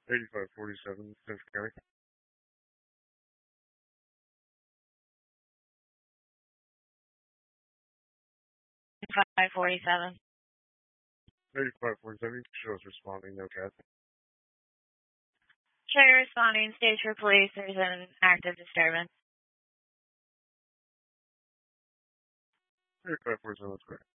8547, Central County. 547. 8547, shows responding, no cat. Cherry responding, stage for police, there's an active disturbance. 8547, that's correct.